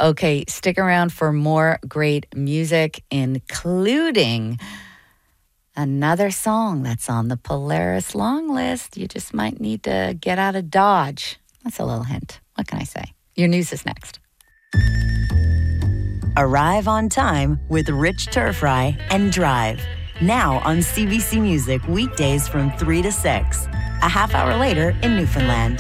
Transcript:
Okay, stick around for more great music, including another song that's on the Polaris long list. You just might need to get out of Dodge. That's a little hint. What can I say? Your news is next. Arrive on time with Rich Turfry and Drive. Now on CBC Music weekdays from 3 to 6. A half hour later in Newfoundland.